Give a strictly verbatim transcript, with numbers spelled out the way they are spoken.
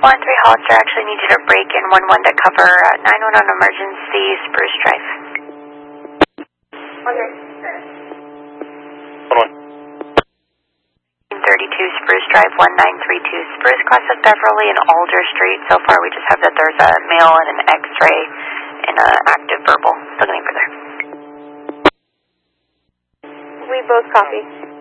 one three Hollister actually need you to break in one one to cover uh, nine one on emergency Spruce Drive. Okay. one one. thirty-two Spruce Drive, one nine three two Spruce, cross of Beverly and Alder Street. So far we just have that there's a male and an x-ray and an active verbal. Still getting further. We both copy.